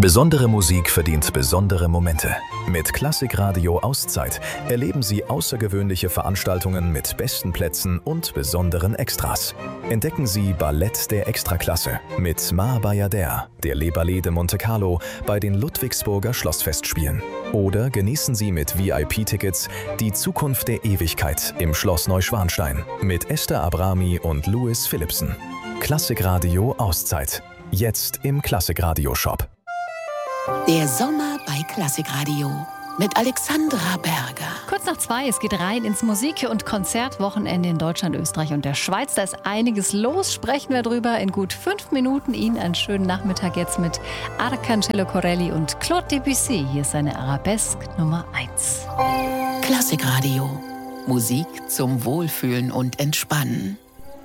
Besondere Musik verdient besondere Momente. Mit Klassikradio Auszeit erleben Sie außergewöhnliche Veranstaltungen mit besten Plätzen und besonderen Extras. Entdecken Sie Ballett der Extraklasse mit Ma Bayadère, der Le Ballet de Monte Carlo bei den Ludwigsburger Schlossfestspielen. Oder genießen Sie mit VIP-Tickets die Zukunft der Ewigkeit im Schloss Neuschwanstein mit Esther Abrami und Louis Philipsen. Klassikradio Auszeit. Jetzt im Klassikradio-Shop. Der Sommer bei Klassikradio mit Alexandra Berger. Kurz nach 2, es geht rein ins Musik- und Konzertwochenende in Deutschland, Österreich und der Schweiz. Da ist einiges los, sprechen wir drüber in gut 5 Minuten. Ihnen einen schönen Nachmittag jetzt mit Arcangelo Corelli und Claude Debussy. Hier ist seine Arabesque Nummer 1. Klassikradio. Musik zum Wohlfühlen und Entspannen.